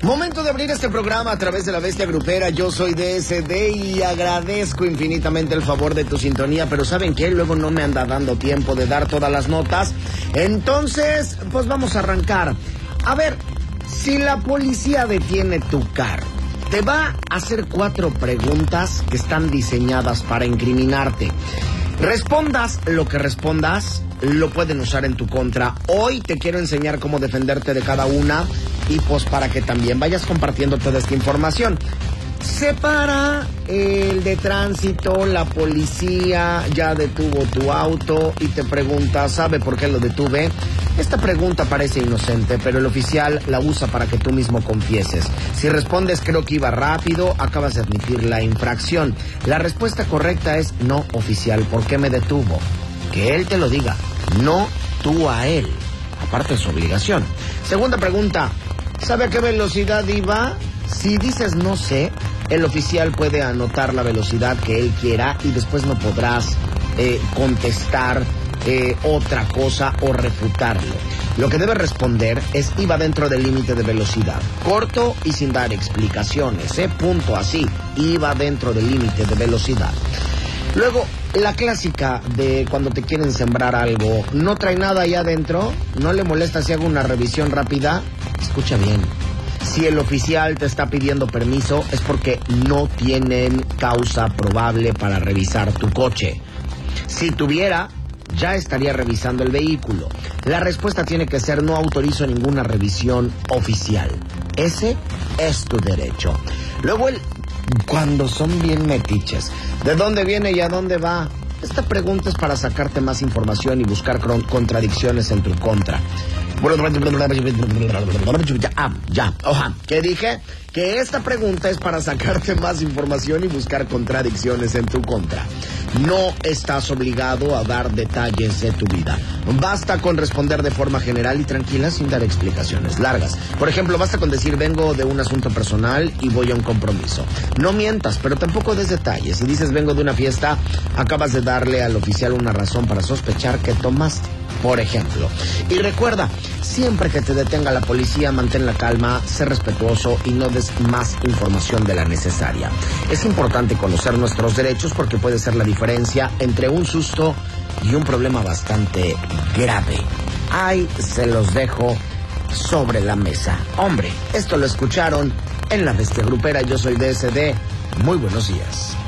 Momento de abrir este programa a través de la Bestia Grupera. Yo soy DSD y agradezco infinitamente el favor de tu sintonía, pero ¿saben qué? Luego no me anda dando tiempo de dar todas las notas. Entonces, pues vamos a arrancar. A ver, si la policía detiene tu carro, te va a hacer 4 preguntas que están diseñadas para incriminarte. Respondas lo que respondas, lo pueden usar en tu contra. Hoy te quiero enseñar cómo defenderte de cada una y pues para que también vayas compartiendo toda esta información. Separa el de tránsito, la policía ya detuvo tu auto y te pregunta, ¿sabe por qué lo detuve? Esta pregunta parece inocente, pero el oficial la usa para que tú mismo confieses. Si respondes, creo que iba rápido, acabas de admitir la infracción. La respuesta correcta es, no, oficial, ¿por qué me detuvo? Que él te lo diga, no tú a él. Aparte es su obligación. Segunda pregunta, ¿sabe a qué velocidad iba? Si dices no sé, el oficial puede anotar la velocidad que él quiera y después no podrás contestar otra cosa o refutarlo. Lo que debe responder es iba dentro del límite de velocidad. Corto y sin dar explicaciones, punto así. Iba dentro del límite de velocidad. Luego, la clásica de cuando te quieren sembrar algo, ¿no trae nada ahí adentro? ¿No le molesta si hago una revisión rápida? Escucha bien. Si el oficial te está pidiendo permiso, es porque no tienen causa probable para revisar tu coche. Si tuviera, ya estaría revisando el vehículo. La respuesta tiene que ser no autorizo ninguna revisión oficial. Ese es tu derecho. Luego cuando son bien metiches, ¿de dónde viene y a dónde va? Esta pregunta es para sacarte más información y buscar contradicciones en tu contra. ¿Qué dije? Que esta pregunta es para sacarte más información y buscar contradicciones en tu contra. No estás obligado a dar detalles de tu vida. Basta con responder de forma general y tranquila sin dar explicaciones largas. Por ejemplo, basta con decir vengo de un asunto personal y voy a un compromiso. No mientas, pero tampoco des detalles. Si dices vengo de una fiesta, acabas de darle al oficial una razón para sospechar que tomaste, por ejemplo. Y recuerda, siempre que te detenga la policía, mantén la calma, sé respetuoso y no des más información de la necesaria. Es importante conocer nuestros derechos porque puede ser la diferencia entre un susto y un problema bastante grave. Ahí se los dejo sobre la mesa. Hombre, esto lo escucharon en La Bestia Grupera. Yo soy DSD. Muy buenos días.